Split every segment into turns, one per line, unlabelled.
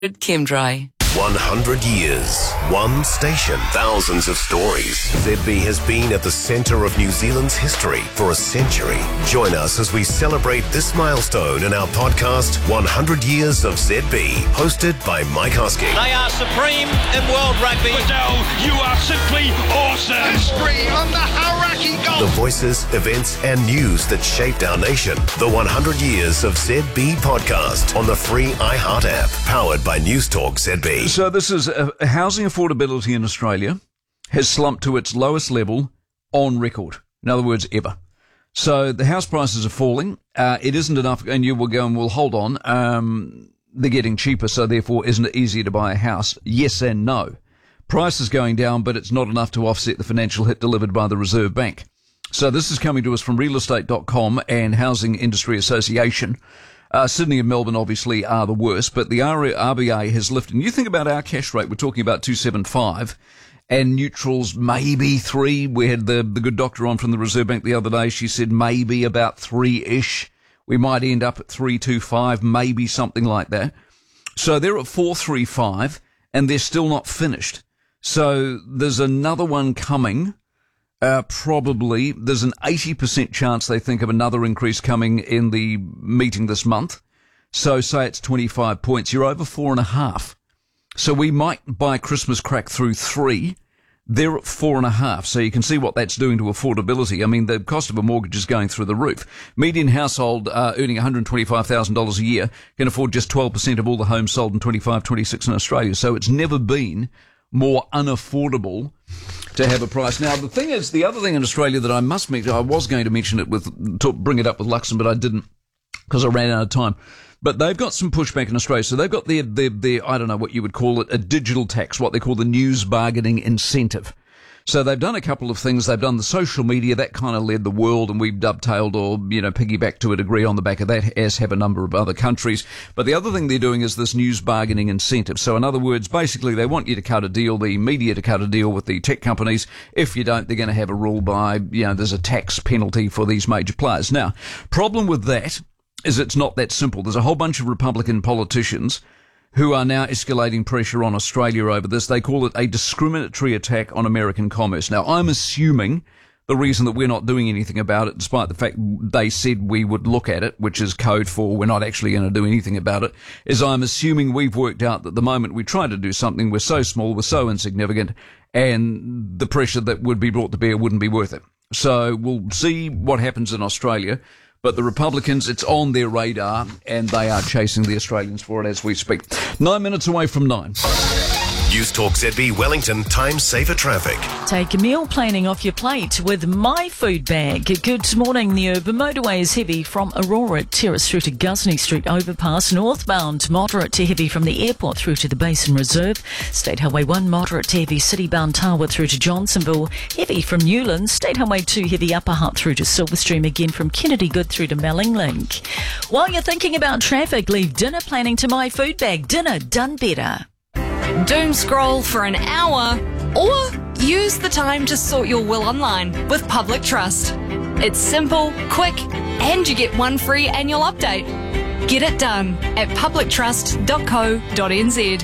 Chemdry.
100 years, one station, thousands of stories. ZB has been at the centre of New Zealand's history for a century. Join us as we celebrate this milestone in our podcast, 100 Years of ZB, hosted by Mike Hosking.
They are supreme in world rugby.
Waddell, you are simply awesome.
History on the Hauraki goal.
The voices, events and news that shaped our nation. The 100 Years of ZB podcast on the free iHeart app, powered by News Talk ZB.
So this is housing affordability in Australia has slumped to its lowest level on record. In other words, ever. So the house prices are falling. It isn't enough, and you will go and will hold on. They're getting cheaper, so therefore isn't it easier to buy a house? Yes and no. Price is going down, but it's not enough to offset the financial hit delivered by the Reserve Bank. So this is coming to us from realestate.com and Housing Industry Association. Sydney and Melbourne obviously are the worst, but the RBA has lifted. And you think about our cash rate, we're talking about 2.75, and neutrals maybe 3. We had the good doctor on from the Reserve Bank the other day. She said maybe about 3-ish. We might end up at 3.25, maybe something like that. So they're at 4.35, and they're still not finished. So there's another one coming. Probably there's an 80% chance they think of another increase coming in the meeting this month. So say it's 25 points. You're over 4.5. So we might by Christmas crack through 3. They're at 4.5. So you can see what that's doing to affordability. I mean, the cost of a mortgage is going through the roof. Median household earning $125,000 a year can afford just 12% of all the homes sold in 25-26 in Australia. So it's never been more unaffordable to have a price. Now, the thing is, the other thing in Australia that I must mention, I was going to mention it bring it up with Luxon, but I didn't because I ran out of time. But they've got some pushback in Australia. So they've got their I don't know what you would call it, a digital tax, what they call the news bargaining incentive. So they've done a couple of things. They've done the social media, that kind of led the world, and we've dovetailed or, piggybacked to a degree on the back of that, as have a number of other countries. But the other thing they're doing is this news bargaining incentive. So in other words, basically they want you to cut a deal, the media to cut a deal with the tech companies. If you don't, they're going to have a rule by, there's a tax penalty for these major players. Now, problem with that is it's not that simple. There's a whole bunch of Republican politicians who are now escalating pressure on Australia over this. They call it a discriminatory attack on American commerce. Now, I'm assuming the reason that we're not doing anything about it, despite the fact they said we would look at it, which is code for we're not actually going to do anything about it, is I'm assuming we've worked out that the moment we try to do something, we're so small, we're so insignificant, and the pressure that would be brought to bear wouldn't be worth it. So we'll see what happens in Australia. But the Republicans, it's on their radar, and they are chasing the Australians for it as we speak. 9 minutes away from 9.
News Talk ZB Wellington, time saver traffic.
Take meal planning off your plate with My Food Bag. Good morning. The urban motorway is heavy from Aurora Terrace through to Gusney Street overpass. Northbound, moderate to heavy from the airport through to the Basin Reserve. State Highway 1, moderate to heavy citybound Tawa through to Johnsonville. Heavy from Newlands. State Highway 2, heavy Upper Hutt through to Silverstream. Again from Kennedy Good through to Melling Link. While you're thinking about traffic, leave dinner planning to My Food Bag. Dinner done better.
Doom scroll for an hour, or use the time to sort your will online with Public Trust. It's simple, quick, and you get one free annual update. Get it done at publictrust.co.nz.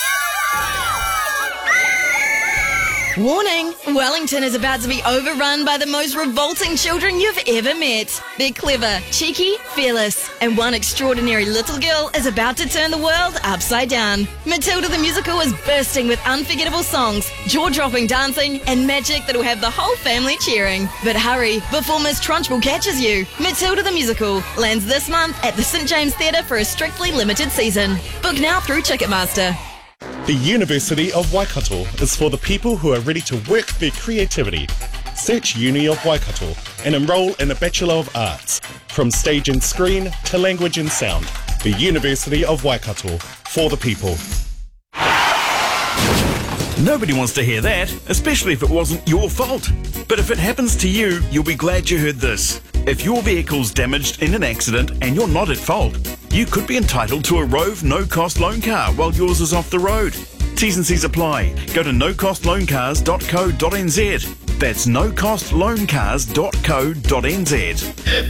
Warning! Wellington is about to be overrun by the most revolting children you've ever met. They're clever, cheeky, fearless, and one extraordinary little girl is about to turn the world upside down. Matilda the Musical is bursting with unforgettable songs, jaw-dropping dancing, and magic that'll have the whole family cheering. But hurry, before Miss Trunchbull catches you. Matilda the Musical lands this month at the St James Theatre for a strictly limited season. Book now through Ticketmaster.
The University of Waikato is for the people who are ready to work their creativity. Search Uni of Waikato and enrol in a Bachelor of Arts. From stage and screen to language and sound. The University of Waikato, for the people.
Nobody wants to hear that, especially if it wasn't your fault. But if it happens to you, you'll be glad you heard this. If your vehicle's damaged in an accident and you're not at fault, you could be entitled to a Rove no-cost loan car while yours is off the road. T's and C's apply. Go to nocostloancars.co.nz. That's nocostloancars.co.nz.